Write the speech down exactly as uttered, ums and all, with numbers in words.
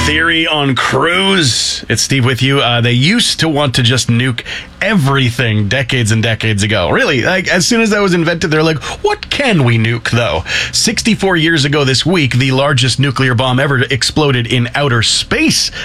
Theory on Cruise. It's Steve with you. Uh, they used to want to just nuke everything decades and decades ago. Really, like as soon as that was invented, they're like, what can we nuke, though? sixty-four years ago this week, the largest nuclear bomb ever exploded in outer space